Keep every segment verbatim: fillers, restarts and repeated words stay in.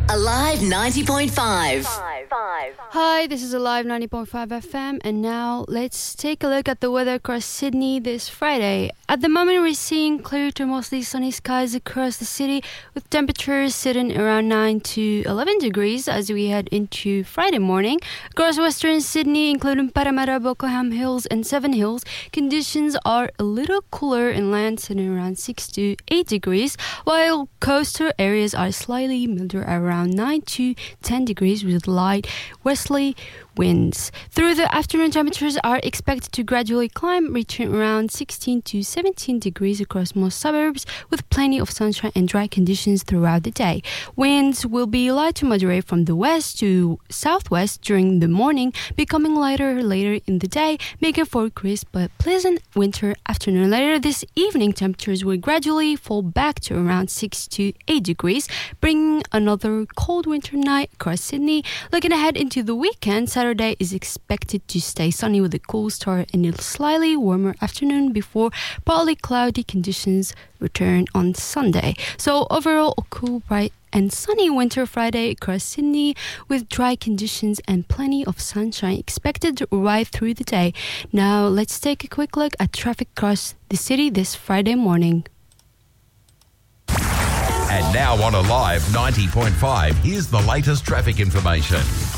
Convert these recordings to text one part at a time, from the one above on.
Alive ninety point five. Hi, this is Alive ninety point five F M, and now let's take a look at the weather across Sydney this Friday. At the moment, we're seeing clear to mostly sunny skies across the city, with temperatures sitting around nine to eleven degrees as we head into Friday morning. Across western Sydney, including Parramatta, Bockham Hills, and Seven Hills, conditions are a little cooler inland, sitting around six to eight degrees, while coastal areas are slightly milder around nine to ten degrees with light westerly winds. Through the afternoon, temperatures are expected to gradually climb, reaching around sixteen to seventeen degrees across most suburbs, with plenty of sunshine and dry conditions throughout the day. Winds will be light to moderate from the west to southwest during the morning, becoming lighter later in the day, making for a crisp but pleasant winter afternoon. Later this evening, temperatures will gradually fall back to around six to eight degrees, bringing another cold winter night across Sydney. Looking ahead into the weekend, Saturday is expected to stay sunny with a cool start and a slightly warmer afternoon before partly cloudy conditions return on Sunday. So overall, a cool, bright and sunny winter Friday across Sydney with dry conditions and plenty of sunshine expected to arrive through the day. Now let's take a quick look at traffic across the city this Friday morning. And now on Alive ninety point five, here's the latest traffic information.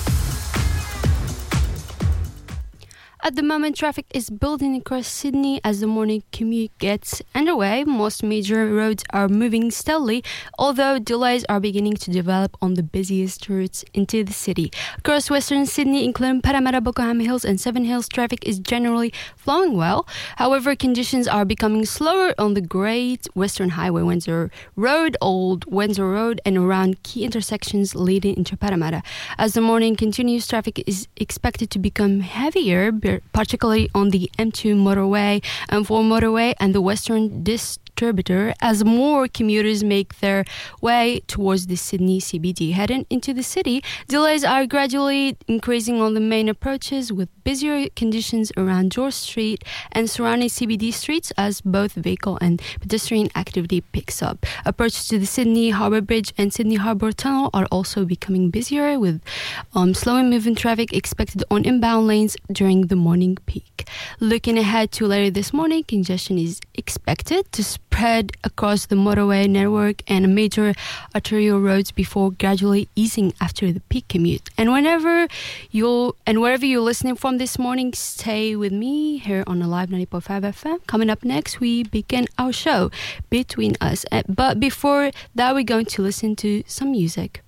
At the moment, traffic is building across Sydney as the morning commute gets underway. Most major roads are moving steadily, although delays are beginning to develop on the busiest routes into the city. Across western Sydney, including Parramatta, Bockham Hills and Seven Hills, traffic is generally flowing well. However, conditions are becoming slower on the Great Western Highway, Windsor Road, Old Windsor Road, and around key intersections leading into Parramatta. As the morning continues, traffic is expected to become heavier, particularly on the M two motorway, M four motorway, and the Western Distributor, as more commuters make their way towards the Sydney C B D. Heading into the city, delays are gradually increasing on the main approaches, with busier conditions around George Street and surrounding C B D streets as both vehicle and pedestrian activity picks up. Approaches to the Sydney Harbour Bridge and Sydney Harbour Tunnel are also becoming busier, with um, slower moving traffic expected on inbound lanes during the morning peak. Looking ahead to later this morning, congestion is expected to spread across the motorway network and major arterial roads before gradually easing after the peak commute. And whenever you'll and wherever you're listening from this morning, stay with me here on Alive ninety point five F M. Coming up next, we begin our show Between Us. But before that, we're going to listen to some music.